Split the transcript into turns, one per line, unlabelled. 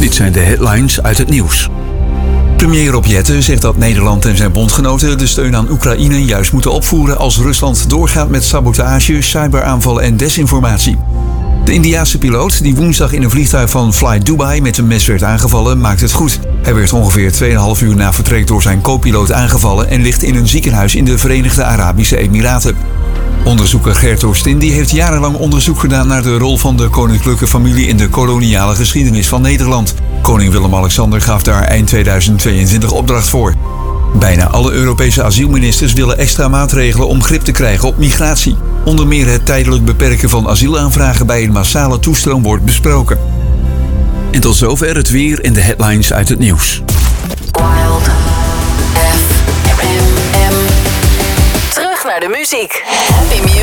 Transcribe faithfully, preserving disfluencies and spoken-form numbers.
Dit zijn de headlines uit het nieuws. Premier Rob Jetten zegt dat Nederland en zijn bondgenoten de steun aan Oekraïne juist moeten opvoeren als Rusland doorgaat met sabotage, cyberaanvallen en desinformatie. De Indiase piloot, die woensdag in een vliegtuig van Fly Dubai met een mes werd aangevallen, maakt het goed. Hij werd ongeveer twee komma vijf uur na vertrek door zijn co-piloot aangevallen en ligt in een ziekenhuis in de Verenigde Arabische Emiraten. Onderzoeker Gert Oostindie heeft jarenlang onderzoek gedaan naar de rol van de koninklijke familie in de koloniale geschiedenis van Nederland. Koning Willem-Alexander gaf daar eind tweeduizend tweeëntwintig opdracht voor. Bijna alle Europese asielministers willen extra maatregelen om grip te krijgen op migratie. Onder meer het tijdelijk beperken van asielaanvragen bij een massale toestroom wordt besproken. En tot zover het weer en de headlines uit het nieuws.
Wild F M. Terug naar de muziek. Happy music.